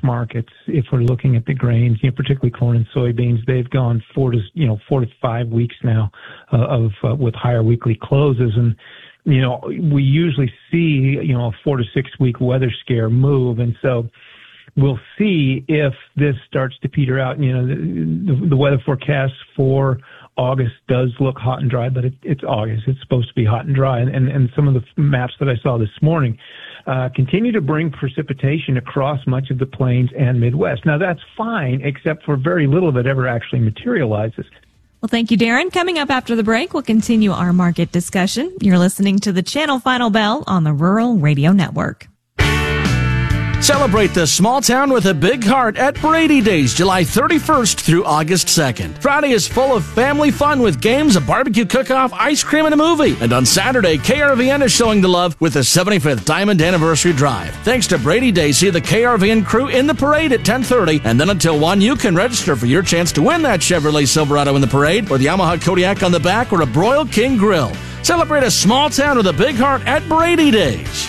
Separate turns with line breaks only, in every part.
markets, if we're looking at the grains, particularly corn and soybeans, they've gone 4 to 5 weeks now with higher weekly closes. And, we usually see, a 4 to 6 week weather scare move. And so we'll see if this starts to peter out. The weather forecast for August does look hot and dry, but it's August. It's supposed to be hot and dry. And some of the maps that I saw this morning continue to bring precipitation across much of the plains and Midwest. Now, that's fine, except for very little of it ever actually materializes.
Well, thank you, Darren. Coming up after the break, we'll continue our market discussion. You're listening to the Channel Final Bell on the Rural Radio Network.
Celebrate the small town with a big heart at Brady Days, July 31st through August 2nd. Friday is full of family fun with games, a barbecue cook-off, ice cream, and a movie. And on Saturday, KRVN is showing the love with the 75th Diamond Anniversary Drive. Thanks to Brady Days, see the KRVN crew in the parade at 10:30, and then until 1, you can register for your chance to win that Chevrolet Silverado in the parade, or the Yamaha Kodiak on the back, or a Broil King Grill. Celebrate a small town with a big heart at Brady Days.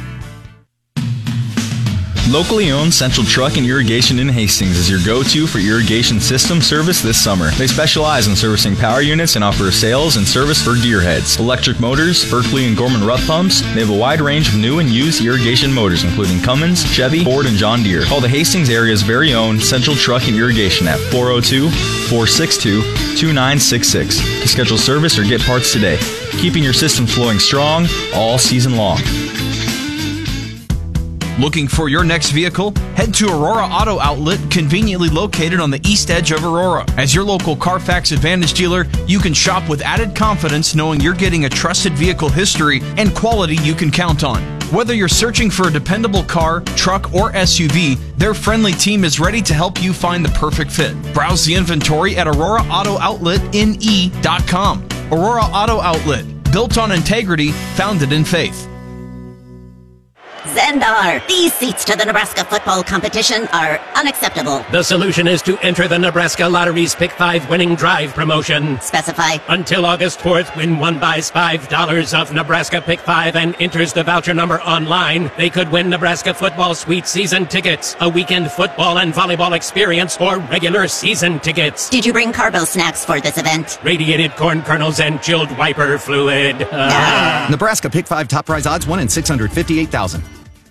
Locally owned Central Truck and Irrigation in Hastings is your go-to for irrigation system service this summer. They specialize in servicing power units and offer sales and service for gearheads, electric motors, Berkeley and Gorman Rupp pumps. They have a wide range of new and used irrigation motors, including Cummins, Chevy, Ford, and John Deere. Call the Hastings area's very own Central Truck and Irrigation at 402-462-2966 to schedule service or get parts today, keeping your system flowing strong all season long.
Looking for your next vehicle? Head to Aurora Auto Outlet, conveniently located on the east edge of Aurora. As your local Carfax Advantage dealer, you can shop with added confidence knowing you're getting a trusted vehicle history and quality you can count on. Whether you're searching for a dependable car, truck, or SUV, their friendly team is ready to help you find the perfect fit. Browse the inventory at AuroraAutoOutletNE.com. Aurora Auto Outlet, built on integrity, founded in faith.
Zendar, these seats to the Nebraska football competition are unacceptable.
The solution is to enter the Nebraska Lottery's Pick 5 winning drive promotion.
Specify.
Until August 4th, when one buys $5 of Nebraska Pick 5 and enters the voucher number online, they could win Nebraska football suite season tickets, a weekend football and volleyball experience, or regular season tickets.
Did you bring carbo snacks for this event?
Radiated corn kernels and chilled wiper fluid.
Nebraska Pick 5 top prize odds 1 in 658,000.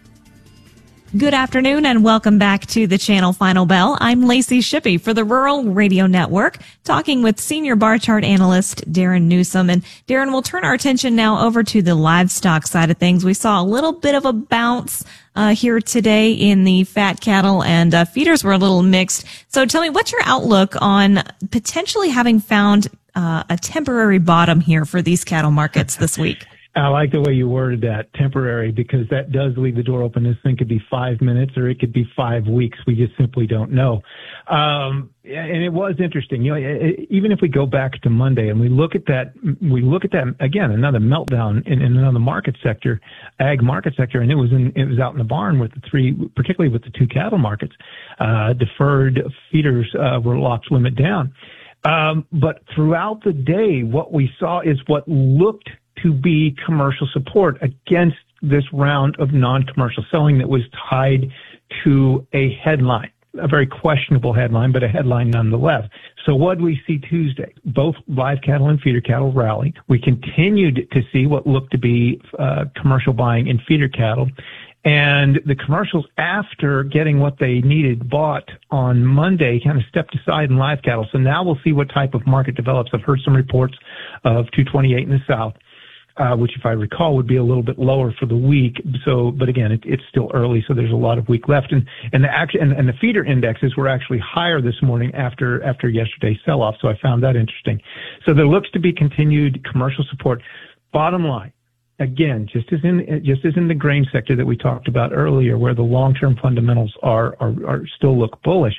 Good afternoon and welcome back to the Channel Final Bell. I'm Lacey Shippey for the Rural Radio Network, talking with senior bar chart analyst Darren Newsom. And Darren, we'll turn our attention now over to the livestock side of things. We saw a little bit of a bounce here today in the fat cattle, and feeders were a little mixed. So tell me, what's your outlook on potentially having found a temporary bottom here for these cattle markets this week?
I like the way you worded that, temporary, because that does leave the door open. This thing could be 5 minutes or it could be 5 weeks. We just simply don't know. And it was interesting. Even if we go back to Monday and we look at that again, another meltdown in another market sector, ag market sector, and it was out in the barn with particularly with the two cattle markets. Deferred feeders were locked limit down. But throughout the day, what we saw is what looked to be commercial support against this round of non-commercial selling that was tied to a headline, a very questionable headline, but a headline nonetheless. So what did we see Tuesday? Both live cattle and feeder cattle rallied. We continued to see what looked to be commercial buying in feeder cattle. And the commercials, after getting what they needed bought on Monday, kind of stepped aside in live cattle. So now we'll see what type of market develops. I've heard some reports of 228 in the south, which, if I recall, would be a little bit lower for the week. So, but again, it's still early, so there's a lot of week left. And the feeder indexes were actually higher this morning after yesterday's sell-off. So I found that interesting. So there looks to be continued commercial support. Bottom line, again, just as in the grain sector that we talked about earlier, where the long-term fundamentals are still look bullish.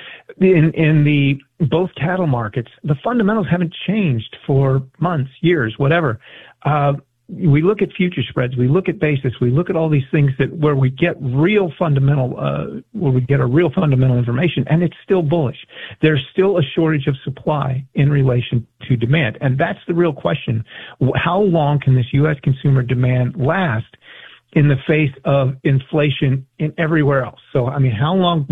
In the both cattle markets, the fundamentals haven't changed for months, years, whatever. We look at future spreads, we look at basis, we look at all these things where we get a real fundamental information, and it's still bullish. There's still a shortage of supply in relation to demand, and that's the real question. How long can this U.S. consumer demand last in the face of inflation in everywhere else? So, I mean, how long